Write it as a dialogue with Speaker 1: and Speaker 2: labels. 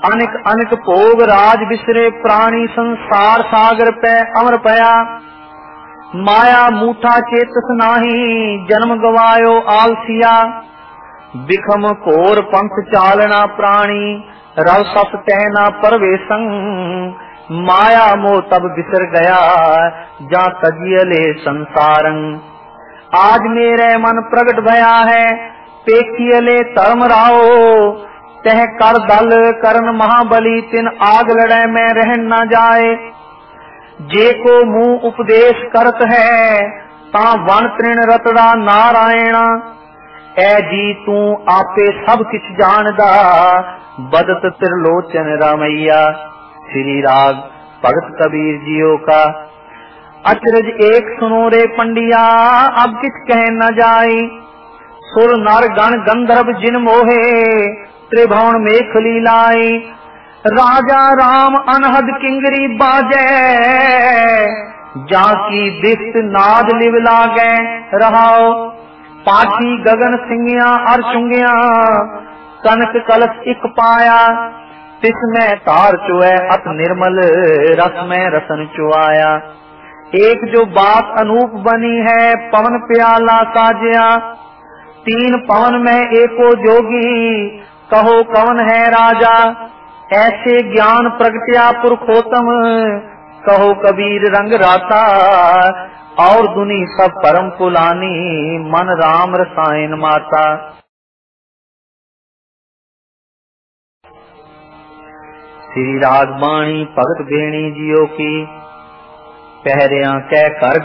Speaker 1: अनिक अनिक भोग राज बिसरे प्राणी संसार सागर पे अमर पया। माया मूठा चेतस नाही जन्म गवायो आलसिया। बिखम घोर पंथ चालना प्राणी रव सस कहना परवेशं। माया मोह तब बिसर गया जा तजियले संसारं। आज मेरे मन प्रगट भया है पेखियले धर्म राओ। तह कर दल करन महाबली तिन आग लड़े में रहन न जाए। जे को मुंह उपदेश करत है ता वन तृण रतड़ा नारायण। ऐ जी तू आपे सब किछ जानदा बदत त्रिलोचन रामैया। श्री राग भगत कबीर जियो का। अचरज एक सुनो रे पंडिया अब किछ कह न जाई। सुर नर गण गंधर्व जिन मोहे त्रिभुवन में खली लाई। राजा राम अनहद किंगरी बाजे जाकी दिस्त नाद लिव लागे रहाओ। पाठी गगन सिंगिया अर चुंगिया कनक कलश इक पाया। तिसमें तार चुए अत निर्मल रस में रसन चुआया। एक जो बात अनूप बनी है पवन प्याला साजिया। तीन पवन में एको जोगी कहो कवन है राजा। ऐसे ज्ञान प्रगट्या पुरखोत्तम कहो कबीर रंग राता। और दुनी सब परम पुलानी मन राम रसायन माता। श्री राग बाणी भगत बेणी जियो की। पहरिया कह कर